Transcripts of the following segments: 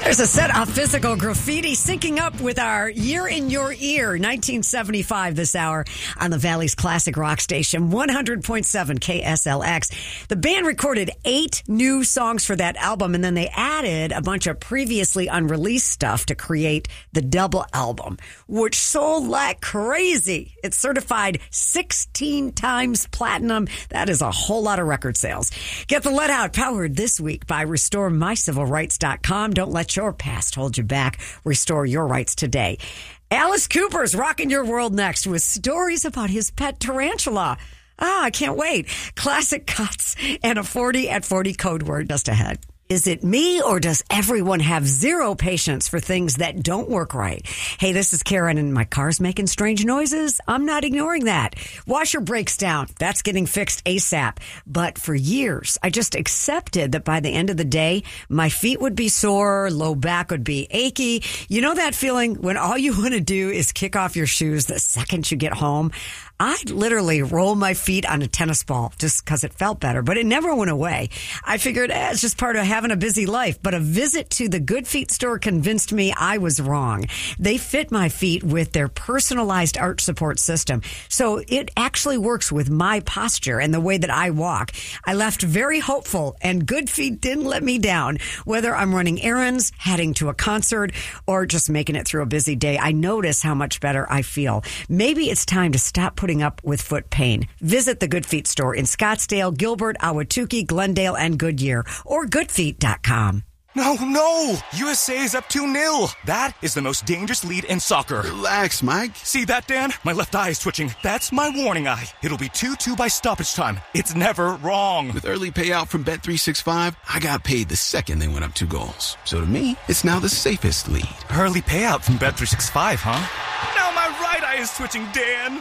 There's a set of physical graffiti syncing up with our Year in Your Ear, 1975 this hour on the Valley's classic rock station, 100.7 KSLX. The band recorded 8 new songs for that album, and then they added a bunch of previously unreleased stuff to create the double album, which sold like crazy. It's certified 16 times platinum. That is a whole lot of record sales. Get the Let Out powered this week by RestoreMyCivilRights.com. Don't let your past hold you back. Restore your rights today. Alice Cooper's rocking your world next with stories about his pet tarantula. I can't wait. Classic cuts and a 40 at 40 code word just ahead. Is it me, or does everyone have zero patience for things that don't work right? Hey, this is Karen, and my car's making strange noises. I'm not ignoring that. Washer breaks down. That's getting fixed ASAP. But for years, I just accepted that by the end of the day, my feet would be sore, low back would be achy. You know that feeling when all you want to do is kick off your shoes the second you get home? I'd literally roll my feet on a tennis ball just because it felt better, but it never went away. I figured it's just part of having a busy life, but a visit to the Good Feet store convinced me I was wrong. They fit my feet with their personalized arch support system, so it actually works with my posture and the way that I walk. I left very hopeful, and Good Feet didn't let me down. Whether I'm running errands, heading to a concert, or just making it through a busy day, I notice how much better I feel. Maybe it's time to stop putting up with foot pain. Visit the Good Feet store in Scottsdale, Gilbert, Ahwatukee, Glendale, and Goodyear, or goodfeet.com. No! USA is up 2-0. That is the most dangerous lead in soccer. Relax, Mike. See that, Dan? My left eye is twitching. That's my warning eye. It'll be 2-2 by stoppage time. It's never wrong. With early payout from Bet365, I got paid the second they went up 2 goals. So to me, it's now the safest lead. Early payout from Bet365, huh? Now my right eye is twitching, Dan.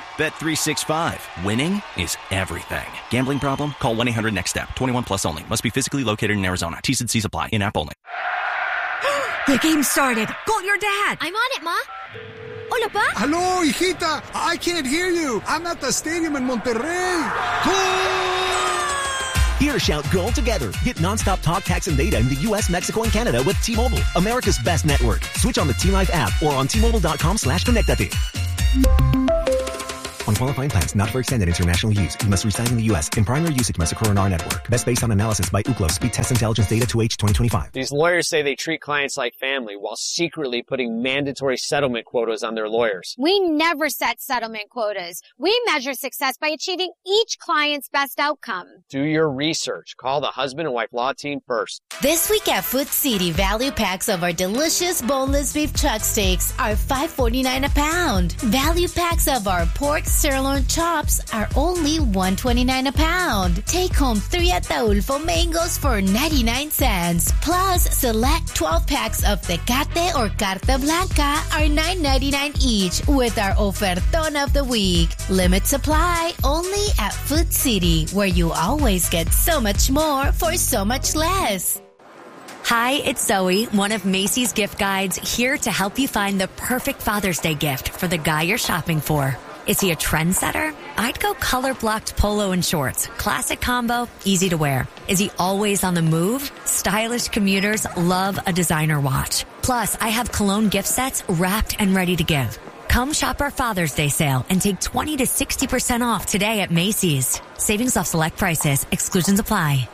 Bet365. Winning is everything. Gambling problem? Call 1-800-NEXT-STEP. 21 plus only. Must be physically located in Arizona. T's and C's apply. In-app only. The game started. Call your dad. I'm on it, Ma. Hola, Pa. Hello, hijita. I can't hear you. I'm at the stadium in Monterrey. Goal! Hear shout goal together. Get nonstop talk, text, and data in the U.S., Mexico, and Canada with T-Mobile, America's best network. Switch on the T-Live app or on T-Mobile.com/connectate. On qualifying plans, not for extended international use. You must reside in the U.S. In primary usage must occur on our network. Best based on analysis by Ookla. Speed Test Intelligence Data 2H 2025. These lawyers say they treat clients like family while secretly putting mandatory settlement quotas on their lawyers. We never set settlement quotas. We measure success by achieving each client's best outcome. Do your research. Call the husband and wife law team first. This week at Food City, value packs of our delicious boneless beef chuck steaks are $5.49 a pound. Value packs of our pork sirloin chops are only $1.29 a pound. Take home 3 Ataulfo mangoes for 99 cents. Plus, select 12 packs of Tecate or Carta Blanca are $9.99 each with our ofertón of the week. Limit supply only at Food City, where you always get so much more for so much less. Hi, it's Zoe, one of Macy's gift guides, here to help you find the perfect Father's Day gift for the guy you're shopping for. Is he a trendsetter? I'd go color-blocked polo and shorts. Classic combo, easy to wear. Is he always on the move? Stylish commuters love a designer watch. Plus, I have cologne gift sets wrapped and ready to give. Come shop our Father's Day sale and take 20 to 60% off today at Macy's. Savings off select prices. Exclusions apply.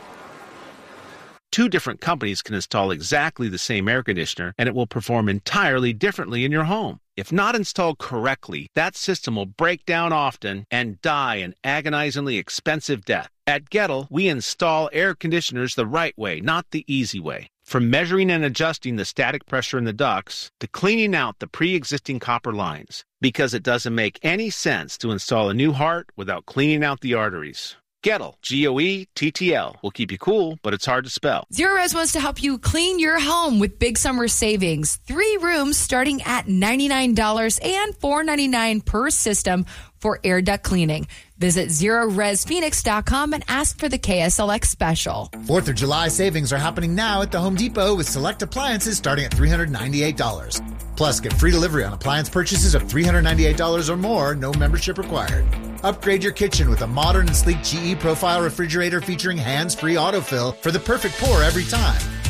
2 different companies can install exactly the same air conditioner, and it will perform entirely differently in your home. If not installed correctly, that system will break down often and die an agonizingly expensive death. At Gettle, we install air conditioners the right way, not the easy way. From measuring and adjusting the static pressure in the ducts to cleaning out the pre-existing copper lines, because it doesn't make any sense to install a new heart without cleaning out the arteries. Gettle, Goettl, will keep you cool, but it's hard to spell. Zero Res wants to help you clean your home with big summer savings. 3 rooms starting at $99 and $4.99 per system for air duct cleaning. Visit ZeroResPhoenix.com and ask for the KSLX special. 4th of July savings are happening now at the Home Depot with select appliances starting at $398. Plus, get free delivery on appliance purchases of $398 or more, no membership required. Upgrade your kitchen with a modern and sleek GE Profile refrigerator featuring hands-free autofill for the perfect pour every time.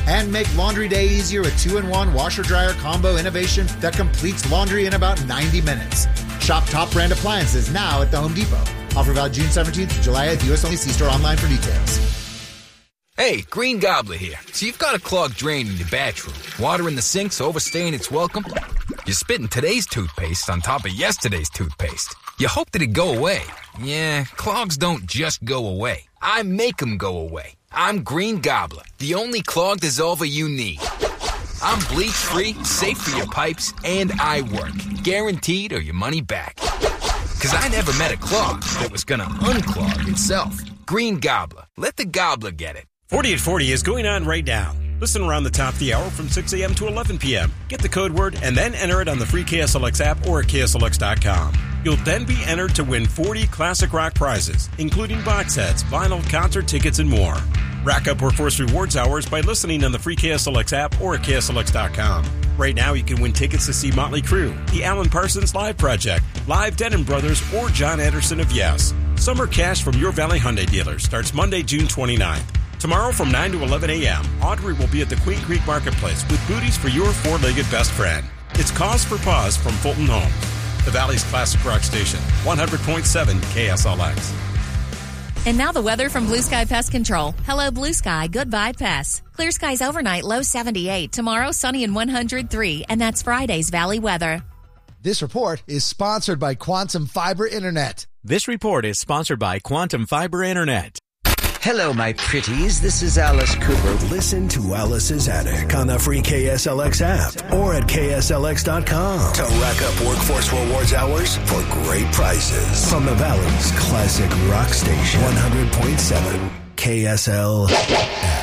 And make laundry day easier with 2-in-1 washer-dryer combo innovation that completes laundry in about 90 minutes. Shop top brand appliances now at the Home Depot. Offer valid June 17th to July 8th. U.S. only. See store online for details. Hey, Green Gobbler here. So you've got a clogged drain in your bathroom. Water in the sink's overstaying its welcome. You're spitting today's toothpaste on top of yesterday's toothpaste. You hope that it'd go away. Yeah, clogs don't just go away. I make them go away. I'm Green Gobbler, the only clog dissolver you need. I'm bleach-free, safe for your pipes, and I work. Guaranteed or your money back. Because I never met a clog that was going to unclog itself. Green Gobbler. Let the gobbler get it. 4840 is going on right now. Listen around the top of the hour from 6 a.m. to 11 p.m. Get the code word and then enter it on the free KSLX app or at KSLX.com. You'll then be entered to win 40 classic rock prizes, including box sets, vinyl, concert tickets, and more. Rack up Workforce Rewards hours by listening on the free KSLX app or at KSLX.com. Right now, you can win tickets to see Motley Crue, the Alan Parsons Live Project, Live Denon Brothers, or John Anderson of Yes. Summer cash from your Valley Hyundai dealer starts Monday, June 29th. Tomorrow from 9 to 11 a.m., Audrey will be at the Queen Creek Marketplace with booties for your four-legged best friend. It's Cause for Pause from Fulton Homes, the Valley's classic rock station, 100.7 KSLX. And now the weather from Blue Sky Pest Control. Hello, Blue Sky. Goodbye, pests. Clear skies overnight, low 78. Tomorrow, sunny and 103. And that's Friday's Valley weather. This report is sponsored by Quantum Fiber Internet. This report is sponsored by Quantum Fiber Internet. Hello, my pretties. This is Alice Cooper. Listen to Alice's Attic on the free KSLX app or at KSLX.com to rack up Workforce Rewards hours for great prices from the Valley's classic rock station, 100.7 KSLX.